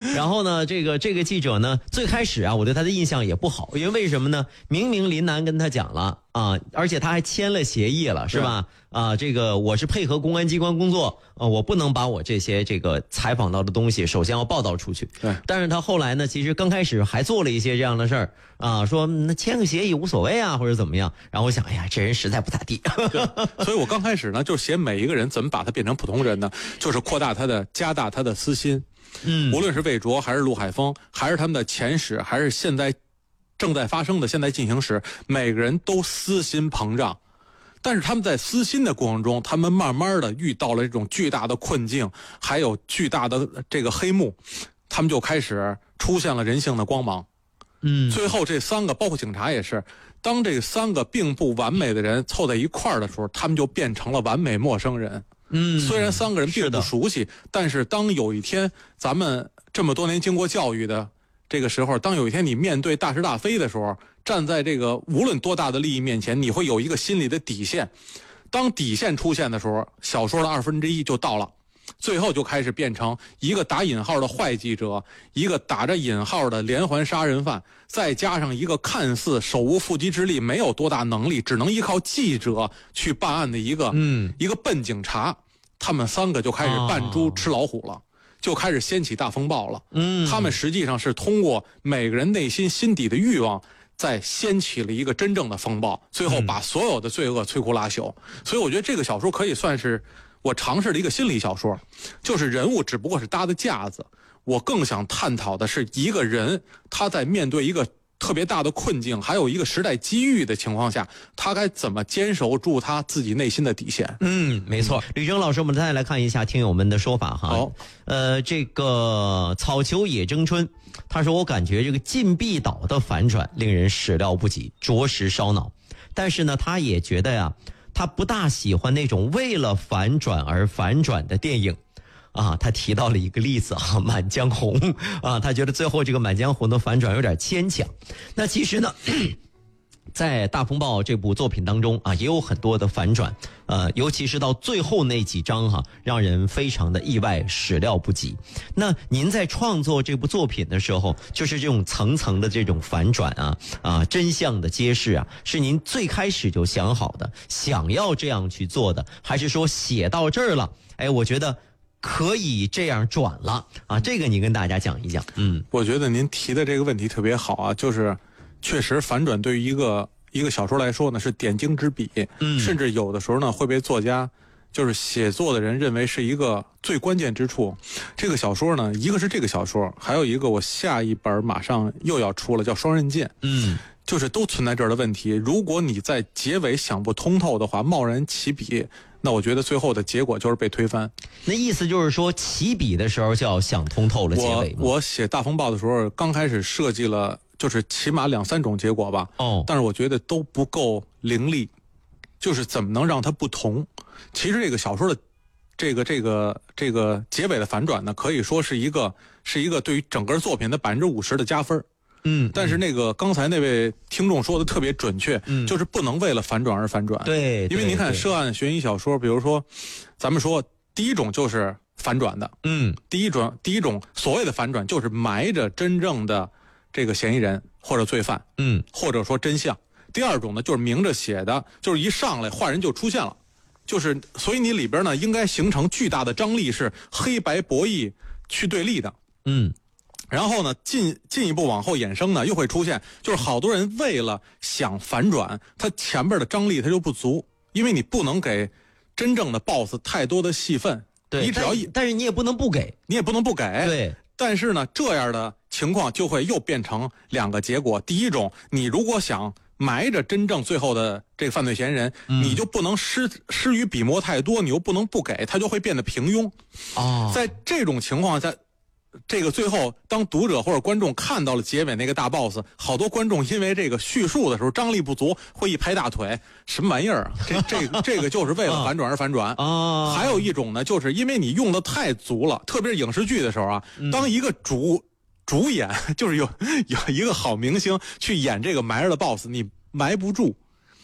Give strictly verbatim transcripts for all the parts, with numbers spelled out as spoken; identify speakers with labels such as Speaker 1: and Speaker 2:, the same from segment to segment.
Speaker 1: 然后呢，这个这个记者呢，最开始啊，我对他的印象也不好，因为为什么呢？明明林楠跟他讲了啊，而且他还签了协议了，是吧？啊，这个我是配合公安机关工作，啊，我不能把我这些这个采访到的东西，首先要报道出去。
Speaker 2: 对。
Speaker 1: 但是他后来呢，其实刚开始还做了一些这样的事儿啊，说那签个协议无所谓啊，或者怎么样。然后我想，哎呀，这人实在不咋地。
Speaker 2: 所以我刚开始呢，就写每一个人怎么把他变成普通人呢？就是扩大他的、加大他的私心。
Speaker 1: 嗯，
Speaker 2: 无论是魏卓还是陆海峰，还是他们的前史，还是现在正在发生的现在进行时，每个人都私心膨胀。但是他们在私心的过程中，他们慢慢的遇到了这种巨大的困境，还有巨大的这个黑幕，他们就开始出现了人性的光芒。
Speaker 1: 嗯，
Speaker 2: 最后这三个，包括警察也是，当这三个并不完美的人凑在一块儿的时候，他们就变成了完美陌生人。
Speaker 1: 嗯，
Speaker 2: 虽然三个人并不熟悉，但是当有一天咱们这么多年经过教育的这个时候，当有一天你面对大是大非的时候，站在这个无论多大的利益面前，你会有一个心理的底线。当底线出现的时候，小说的二分之一就到了，最后就开始变成一个打引号的坏记者，一个打着引号的连环杀人犯，再加上一个看似手无缚鸡之力、没有多大能力，只能依靠记者去办案的一个嗯一个笨警察，他们三个就开始扮猪吃老虎了。哦，就开始掀起大风暴了。嗯，他们实际上是通过每个人内心心底的欲望，在掀起了一个真正的风暴，最后把所有的罪恶摧枯拉朽。嗯，所以我觉得这个小说可以算是我尝试的一个心理小说，就是人物只不过是搭的架子，我更想探讨的是一个人他在面对一个特别大的困境，还有一个时代机遇的情况下，他该怎么坚守住他自己内心的底线。
Speaker 1: 嗯，没错。吕征老师，我们再来看一下听友们的说法哈。
Speaker 2: 好，
Speaker 1: 呃，这个草球野争春，他说我感觉这个禁闭岛的反转令人始料不及，着实烧脑。但是呢，他也觉得呀，他不大喜欢那种为了反转而反转的电影。啊，他提到了一个例子啊，《满江红》啊，他觉得最后这个《满江红》的反转有点牵强。那其实呢，在《大风暴》这部作品当中啊，也有很多的反转，呃，尤其是到最后那几章哈、啊，让人非常的意外，始料不及。那您在创作这部作品的时候，就是这种层层的这种反转啊啊，真相的揭示啊，是您最开始就想好的，想要这样去做的，还是说写到这儿了，哎，我觉得可以这样转了啊？这个你跟大家讲一讲。嗯，
Speaker 2: 我觉得您提的这个问题特别好啊，就是确实反转对于一个一个小说来说呢是点睛之笔，嗯，甚至有的时候呢会被作家就是写作的人认为是一个最关键之处。这个小说呢，一个是这个小说，还有一个我下一本马上又要出了，叫《双刃剑》。嗯，就是都存在这儿的问题。如果你在结尾想不通透的话，贸然起笔，那我觉得最后的结果就是被推翻。
Speaker 1: 那意思就是说，起笔的时候就要想通透了结尾吗？
Speaker 2: 我我写《大风暴》的时候，刚开始设计了，就是起码两三种结果吧。哦，但是我觉得都不够凌厉，就是怎么能让它不同？其实这个小说的这个这个这个结尾的反转呢，可以说是一个是一个对于整个作品的百分之五十的加分。嗯，但是那个刚才那位听众说的特别准确，嗯，就是不能为了反转而反转。
Speaker 1: 对，
Speaker 2: 因为您看涉案悬疑小说，比如说，咱们说第一种就是反转的，嗯，第一种第一种所谓的反转就是埋着真正的这个嫌疑人或者罪犯，嗯，或者说真相。第二种呢，就是明着写的，就是一上来坏人就出现了，就是所以你里边呢应该形成巨大的张力，是黑白博弈去对立的，嗯。然后呢，进进一步往后衍生呢，又会出现，就是好多人为了想反转，他前边的张力他就不足，因为你不能给真正的 boss 太多的戏份，
Speaker 1: 对，
Speaker 2: 你只要
Speaker 1: 但，但是你也不能不给，
Speaker 2: 你也不能不给，
Speaker 1: 对。
Speaker 2: 但是呢，这样的情况就会又变成两个结果。第一种，你如果想埋着真正最后的这个犯罪嫌疑人，嗯、你就不能施施于笔墨太多，你又不能不给，他就会变得平庸。哦，在这种情况下。这个最后，当读者或者观众看到了结尾那个大 boss， 好多观众因为这个叙述的时候张力不足，会一拍大腿，什么玩意儿啊？这这个这个就是为了反转而反转啊！还有一种呢，就是因为你用的太足了，特别是影视剧的时候啊，当一个主主演就是有有一个好明星去演这个埋着的 boss， 你埋不住。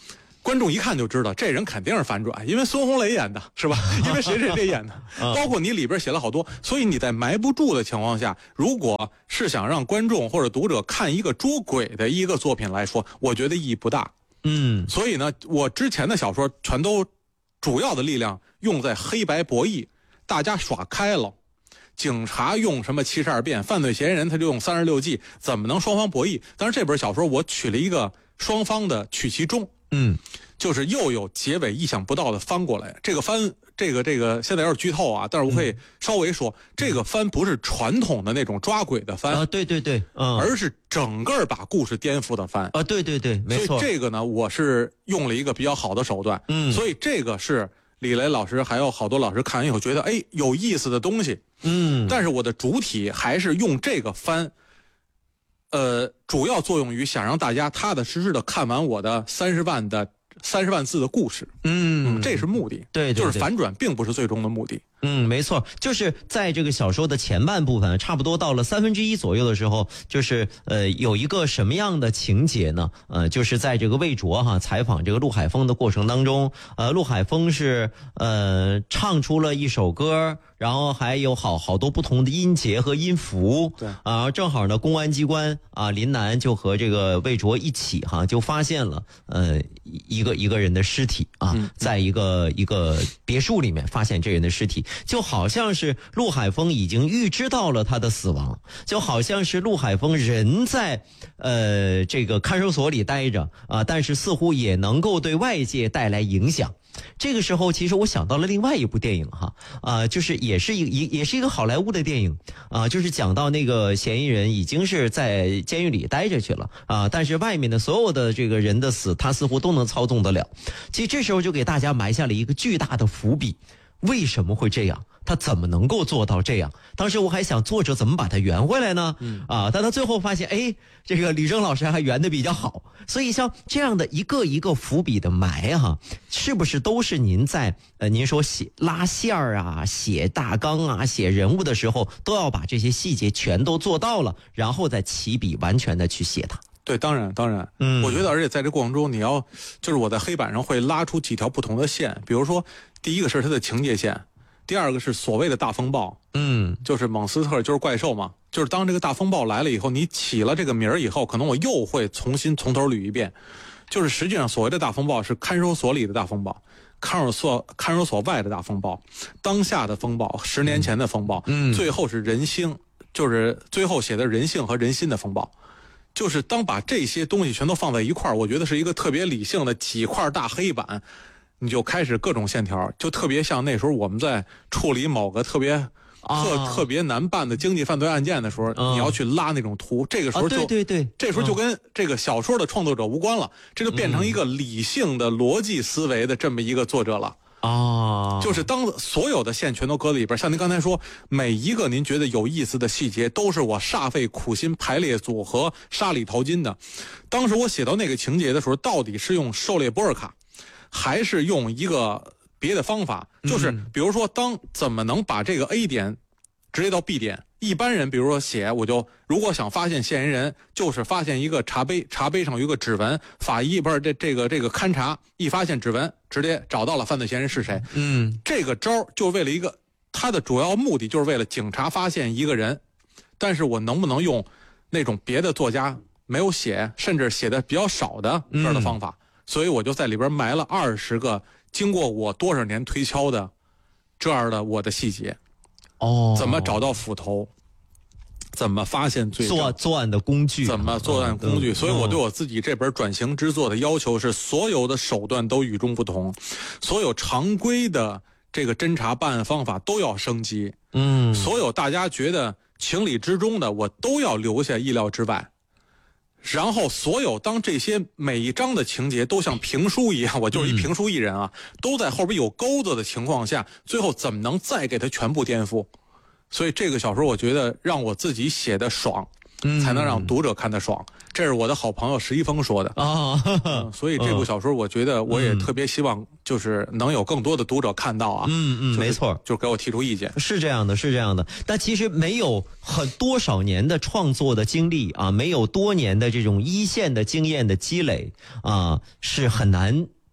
Speaker 2: 观众一看就知道这人肯定是反转，因为孙红雷演的是吧？因为谁谁谁演的，包括你里边写了好多，所以你在埋不住的情况下，如果是想让观众或者读者看一个捉鬼的一个作品来说，我觉得意义不大。
Speaker 1: 嗯，
Speaker 2: 所以呢，我之前的小说全都主要的力量用在黑白博弈，大家耍开了。警察用什么七十二变，犯罪嫌疑人他就用三十六计，怎么能双方博弈？当然这本小说我取了一个双方的取其中，
Speaker 1: 嗯，
Speaker 2: 就是又有结尾意想不到的翻过来。这个翻，这个这个现在有点剧透啊，但是我可以稍微说，嗯、这个翻不是传统的那种抓鬼的翻
Speaker 1: 啊，对对对，嗯，
Speaker 2: 而是整个把故事颠覆的翻
Speaker 1: 啊，对对对，没错。
Speaker 2: 所以这个呢，我是用了一个比较好的手段，
Speaker 1: 嗯，
Speaker 2: 所以这个是李雷老师还有好多老师看完以后觉得哎有意思的东西，
Speaker 1: 嗯，
Speaker 2: 但是我的主体还是用这个翻，呃，主要作用于想让大家踏踏实实的看完我的三十万的三十万字的故事，
Speaker 1: 嗯，
Speaker 2: 这是目的，
Speaker 1: 对，
Speaker 2: 就是反转并不是最终的目的。
Speaker 1: 嗯，没错，就是在这个小说的前半部分，差不多到了三分之一左右的时候，就是呃有一个什么样的情节呢？呃，就是在这个魏卓哈采访这个陆海峰的过程当中，呃，陆海峰是呃唱出了一首歌，然后还有好好多不同的音节和音符，
Speaker 2: 对
Speaker 1: 啊，正好呢，公安机关啊林楠就和这个魏卓一起哈，就发现了呃一个一个人的尸体啊，
Speaker 2: 嗯、
Speaker 1: 在一个一个别墅里面发现这人的尸体。就好像是陆海峰已经预知到了他的死亡，就好像是陆海峰人在呃这个看守所里待着啊、呃，但是似乎也能够对外界带来影响。这个时候，其实我想到了另外一部电影哈，啊、呃，就是也是一个也也是一个好莱坞的电影啊、呃，就是讲到那个嫌疑人已经是在监狱里待着去了啊、呃，但是外面的所有的这个人的死，他似乎都能操纵得了。其实这时候就给大家埋下了一个巨大的伏笔。为什么会这样？他怎么能够做到这样？当时我还想，作者怎么把它圆回来呢？
Speaker 2: 嗯
Speaker 1: 啊，但他最后发现，哎，这个李征老师还圆得比较好。所以像这样的一个一个伏笔的埋哈，是不是都是您在呃您说写拉线儿啊、写大纲啊、写人物的时候，都要把这些细节全都做到了，然后再起笔完全的去写它？
Speaker 2: 对，当然当然，
Speaker 1: 嗯，
Speaker 2: 我觉得，而且在这过程中，你要就是我在黑板上会拉出几条不同的线，比如说，第一个是它的情节线，第二个是所谓的大风暴，
Speaker 1: 嗯，
Speaker 2: 就是蒙斯特就是怪兽嘛，就是当这个大风暴来了以后，你起了这个名儿以后，可能我又会重新从头捋一遍，就是实际上所谓的大风暴是看守所里的大风暴，看守所看守所外的大风暴，当下的风暴，十年前的风暴，
Speaker 1: 嗯，
Speaker 2: 最后是人性，就是最后写的人性和人心的风暴。就是当把这些东西全都放在一块儿，我觉得是一个特别理性的几块大黑板，你就开始各种线条，就特别像那时候我们在处理某个特别特、啊、特别难办的经济犯罪案件的时候，
Speaker 1: 啊、
Speaker 2: 你要去拉那种图，这个时候就、
Speaker 1: 啊、对对对，
Speaker 2: 这时候就跟这个小说的创作者无关了，这就变成一个理性的逻辑思维的这么一个作者了。
Speaker 1: 啊，
Speaker 2: 就是当所有的线全都搁在里边，像您刚才说，每一个您觉得有意思的细节，都是我煞费苦心排列组合、沙里淘金的。当时我写到那个情节的时候，到底是用狩猎波尔卡，还是用一个别的方法？就是比如说，当怎么能把这个 A 点直接到 B 点？一般人比如说写，我就如果想发现嫌疑人，就是发现一个茶杯，茶杯上有一个指纹，法医不是这这个这个勘察一发现指纹，直接找到了犯罪嫌疑人是谁。
Speaker 1: 嗯，
Speaker 2: 这个招就为了一个，它的主要目的就是为了警察发现一个人，但是我能不能用那种别的作家没有写，甚至写的比较少的这样的方法？嗯、所以我就在里边埋了二十个经过我多少年推敲的这样的我的细节。
Speaker 1: 哦，
Speaker 2: 怎么找到斧头？怎么发现罪证？
Speaker 1: 作作案的工具？
Speaker 2: 怎么作案工具？
Speaker 1: 嗯、
Speaker 2: 所以我对我自己这本转型之作的要求是，所有的手段都与众不同，所有常规的这个侦查办案方法都要升级。
Speaker 1: 嗯，
Speaker 2: 所有大家觉得情理之中的，我都要留下意料之外。然后所有当这些每一章的情节都像评书一样，我就是一评书艺人啊，嗯、都在后边有钩子的情况下，最后怎么能再给它全部颠覆？所以这个小说我觉得让我自己写的爽，
Speaker 1: 嗯、
Speaker 2: 才能让读者看得爽。这是我的好朋友石一峰说的
Speaker 1: 啊、哦
Speaker 2: 嗯。所以这部小说我觉得我也特别希望就是能有更多的读者看到啊。
Speaker 1: 嗯嗯，
Speaker 2: 就是、
Speaker 1: 没错，
Speaker 2: 就给我提出意见。
Speaker 1: 是这样的，是这样的。但其实没有很多少年的创作的经历啊，没有多年的这种一线的经验的积累啊，是很难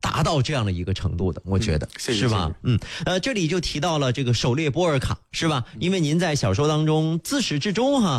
Speaker 1: 达到这样的一个程度的，我觉得、
Speaker 2: 嗯、谢谢
Speaker 1: 是吧？
Speaker 2: 谢谢
Speaker 1: 嗯，呃，这里就提到了这个狩猎波尔卡，是吧？因为您在小说当中自始至终哈